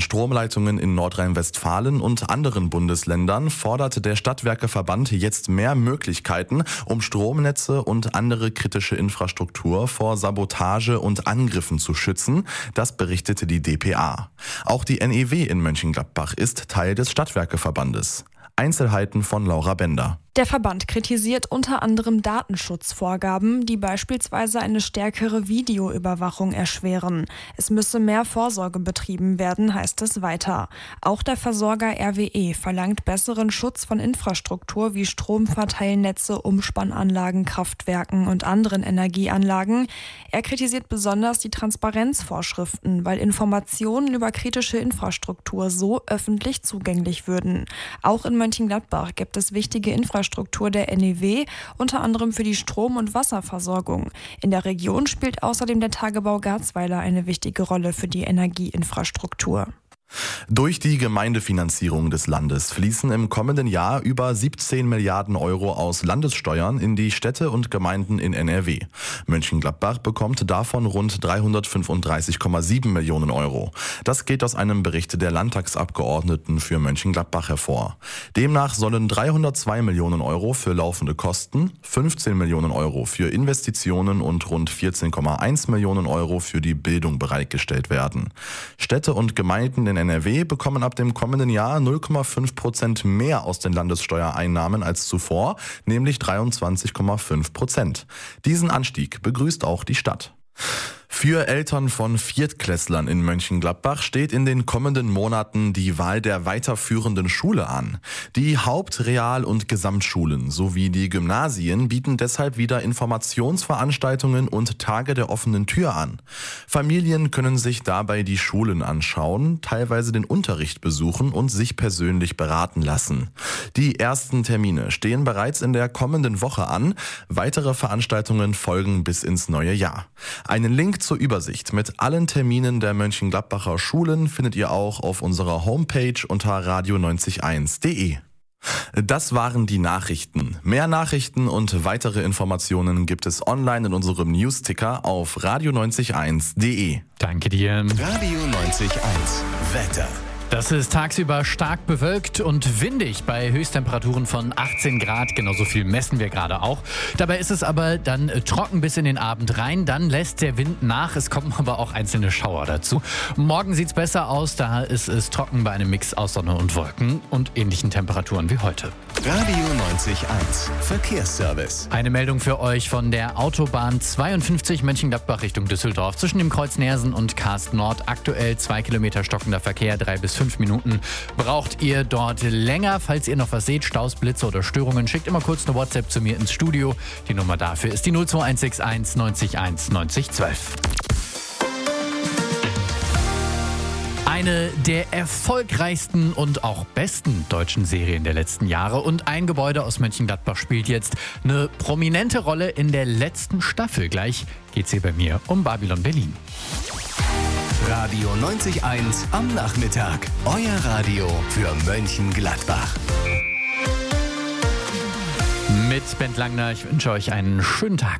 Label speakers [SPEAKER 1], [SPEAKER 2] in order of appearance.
[SPEAKER 1] Stromleitungen in Nordrhein-Westfalen und anderen Bundesländern fordert der Stadtwerkeverband jetzt mehr Möglichkeiten, um Stromnetze und andere kritische Infrastruktur vor Sabotage und Angriffen zu schützen. Das berichtete die dpa. Auch die NEW in Mönchengladbach ist Teil des Stadtwerkeverbandes. Einzelheiten von Laura Bender.
[SPEAKER 2] Der Verband kritisiert unter anderem Datenschutzvorgaben, die beispielsweise eine stärkere Videoüberwachung erschweren. Es müsse mehr Vorsorge betrieben werden, heißt es weiter. Auch der Versorger RWE verlangt besseren Schutz von Infrastruktur wie Stromverteilnetze, Umspannanlagen, Kraftwerken und anderen Energieanlagen. Er kritisiert besonders die Transparenzvorschriften, weil Informationen über kritische Infrastruktur so öffentlich zugänglich würden. Auch in Mönchengladbach gibt es wichtige Infrastruktur der NEW, unter anderem für die Strom- und Wasserversorgung. In der Region spielt außerdem der Tagebau Garzweiler eine wichtige Rolle für die Energieinfrastruktur.
[SPEAKER 1] Durch die Gemeindefinanzierung des Landes fließen im kommenden Jahr über 17 Milliarden Euro aus Landessteuern in die Städte und Gemeinden in NRW. Mönchengladbach bekommt davon rund 335,7 Millionen Euro. Das geht aus einem Bericht der Landtagsabgeordneten für Mönchengladbach hervor. Demnach sollen 302 Millionen Euro für laufende Kosten, 15 Millionen Euro für Investitionen und rund 14,1 Millionen Euro für die Bildung bereitgestellt werden. Städte und Gemeinden in NRW bekommen ab dem kommenden Jahr 0,5% mehr aus den Landessteuereinnahmen als zuvor, nämlich 23,5%. Diesen Anstieg begrüßt auch die Stadt. Für Eltern von Viertklässlern in Mönchengladbach steht in den kommenden Monaten die Wahl der weiterführenden Schule an. Die Haupt-, Real- und Gesamtschulen sowie die Gymnasien bieten deshalb wieder Informationsveranstaltungen und Tage der offenen Tür an. Familien können sich dabei die Schulen anschauen, teilweise den Unterricht besuchen und sich persönlich beraten lassen. Die ersten Termine stehen bereits in der kommenden Woche an. Weitere Veranstaltungen folgen bis ins neue Jahr. Einen Link zur Übersicht mit allen Terminen der Mönchengladbacher Schulen findet ihr auch auf unserer Homepage unter radio901.de. Das waren die Nachrichten. Mehr Nachrichten und weitere Informationen gibt es online in unserem Newsticker auf radio901.de.
[SPEAKER 3] Danke dir.
[SPEAKER 4] Radio 90.1 Wetter.
[SPEAKER 3] Das ist tagsüber stark bewölkt und windig bei Höchsttemperaturen von 18 Grad. Genauso viel messen wir gerade auch. Dabei ist es aber dann trocken bis in den Abend rein. Dann lässt der Wind nach. Es kommen aber auch einzelne Schauer dazu. Morgen sieht es besser aus. Da ist es trocken bei einem Mix aus Sonne und Wolken und ähnlichen Temperaturen wie heute.
[SPEAKER 4] Radio 90.1 Verkehrsservice.
[SPEAKER 3] Eine Meldung für euch von der Autobahn 52 Mönchengladbach Richtung Düsseldorf. Zwischen dem Kreuz Neersen und Karst Nord aktuell 2 Kilometer stockender Verkehr, 3 bis 5 Minuten. Braucht ihr dort länger? Falls ihr noch was seht, Staus, Blitze oder Störungen, schickt immer kurz eine WhatsApp zu mir ins Studio. Die Nummer dafür ist die 02161 90 1 90 12. Eine der erfolgreichsten und auch besten deutschen Serien der letzten Jahre und ein Gebäude aus Mönchengladbach spielt jetzt eine prominente Rolle in der letzten Staffel. Gleich geht's hier bei mir um Babylon Berlin.
[SPEAKER 4] Radio 90.1 am Nachmittag. Euer Radio für Mönchengladbach.
[SPEAKER 3] Mit Bent Langner, ich wünsche euch einen schönen Tag.